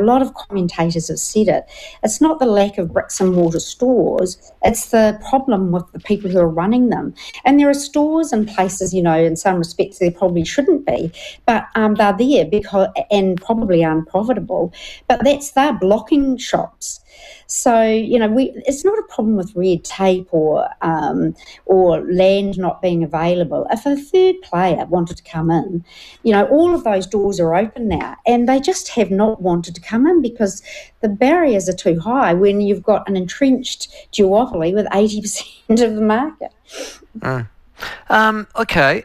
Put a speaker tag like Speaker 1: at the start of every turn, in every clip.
Speaker 1: lot of commentators have said it. It's not the lack of bricks and mortar stores, it's the problem with the people who are running them. And there are stores and places, in some respects there probably shouldn't be, but they're there and probably unprofitable. But they're blocking shops. So, it's not a problem with red tape or land not being available. If a third player wanted to come in, all of those doors are open now, and they just have not wanted to come in because the barriers are too high when you've got an entrenched duopoly with 80% of the market.
Speaker 2: Okay.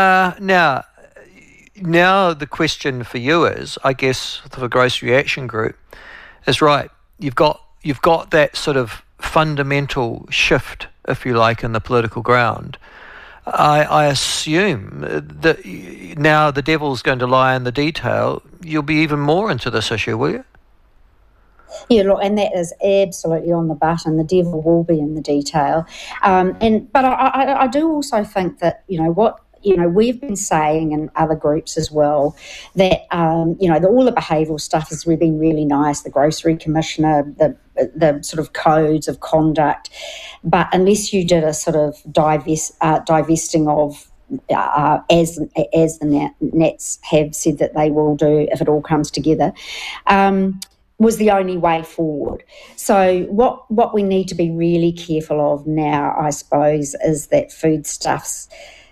Speaker 2: Now the question for you is, I guess, for the Grocery Action Group, is right. You've got that sort of fundamental shift, if you like, in the political ground. I assume that now the devil's going to lie in the detail. You'll be even more into this issue, will you?
Speaker 1: Yeah, look, and that is absolutely on the button. The devil will be in the detail. But I do also think that, we've been saying in other groups as well that, all the behavioural stuff has been really nice, the Grocery Commissioner, the sort of codes of conduct. But unless you did a sort of divesting of, as the Nats have said that they will do if it all comes together, was the only way forward. So what we need to be really careful of now, I suppose, is that Foodstuffs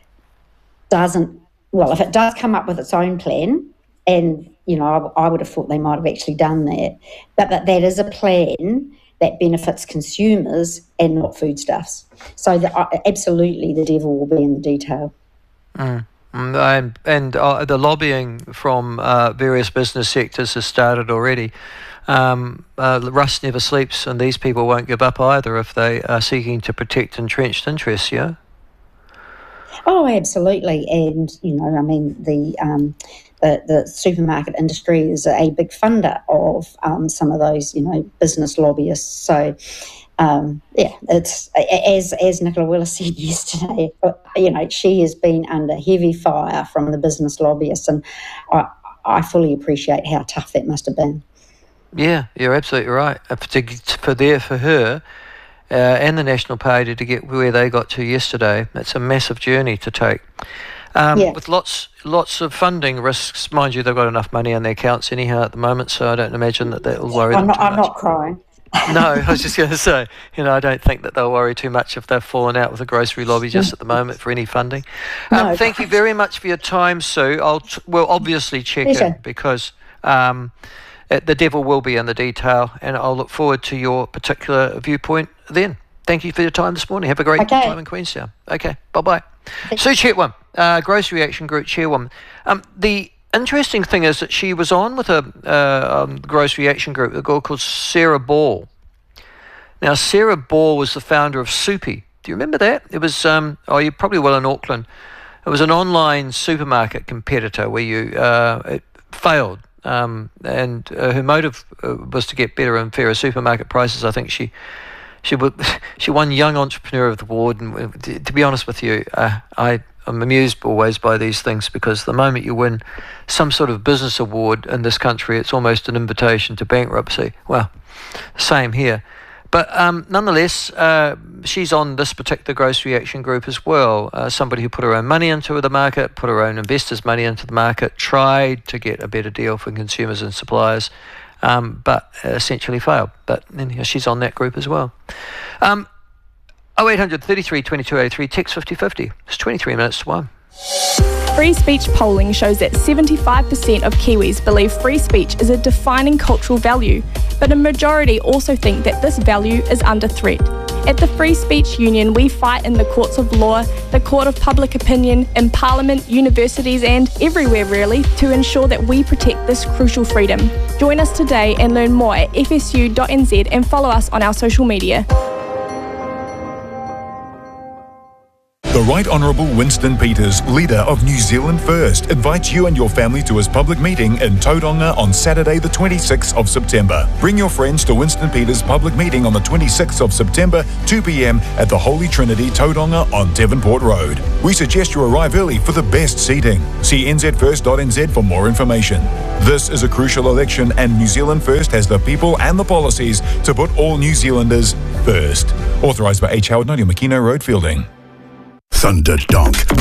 Speaker 1: if it does come up with its own plan, and, I would have thought they might have actually done that, but that is a plan that benefits consumers and not Foodstuffs. So absolutely the devil will be in the detail.
Speaker 2: And the lobbying from various business sectors has started already. Rust never sleeps, and these people won't give up either if they are seeking to protect entrenched interests, yeah?
Speaker 1: Oh, absolutely. And, the supermarket industry is a big funder of some of those, business lobbyists. So, it's as Nicola Willis said yesterday, she has been under heavy fire from the business lobbyists, and I fully appreciate how tough that must have been.
Speaker 2: Yeah, you're absolutely right. For her and the National Party to get where they got to yesterday, it's a massive journey to take. With lots of funding risks, mind you, they've got enough money in their accounts anyhow at the moment, so I don't imagine that will worry them too much.
Speaker 1: I'm not crying.
Speaker 2: No, I was just going to say, I don't think that they'll worry too much if they've fallen out with the grocery lobby just at the moment for any funding.
Speaker 1: No,
Speaker 2: thank you very much for your time, Sue. We'll obviously check in because the devil will be in the detail, and I'll look forward to your particular viewpoint then. Thank you for your time this morning. Have a great time in Queenstown. Okay, bye-bye. Sue Chetwynd, Grocery Action Group Chairwoman. The interesting thing is that she was on with a Grocery Action Group, a girl called Sarah Ball. Now, Sarah Ball was the founder of Soupy. Do you remember that? It was, you probably will in Auckland. It was an online supermarket competitor where it failed. And her motive was to get better and fairer supermarket prices. I think she won Young Entrepreneur of the Award, and to be honest with you, I'm amused always by these things, because the moment you win some sort of business award in this country, it's almost an invitation to bankruptcy. Well, same here. But nonetheless, she's on this particular Grocery Action Group as well. Somebody who put her own money into the market, put her own investors' money into the market, tried to get a better deal for consumers and suppliers, but essentially failed. But anyhow, she's on that group as well. 0800 33 22 83, text 5050. It's 23 minutes to 1.
Speaker 3: Free speech polling shows that 75% of Kiwis believe free speech is a defining cultural value, but a majority also think that this value is under threat. At the Free Speech Union, we fight in the courts of law, the court of public opinion, in Parliament, universities and everywhere really, to ensure that we protect this crucial freedom. Join us today and learn more at fsu.nz and follow us on our social media.
Speaker 4: The Right Honourable Winston Peters, leader of New Zealand First, invites you and your family to his public meeting in Tauranga on Saturday the 26th of September. Bring your friends to Winston Peters' public meeting on the 26th of September, 2 p.m. at the Holy Trinity, Tauranga on Devonport Road. We suggest you arrive early for the best seating. See nzfirst.nz for more information. This is a crucial election and New Zealand First has the people and the policies to put all New Zealanders first. Authorised by H. Howard, 90 Makino Road, Fielding.
Speaker 5: Thunderdonk.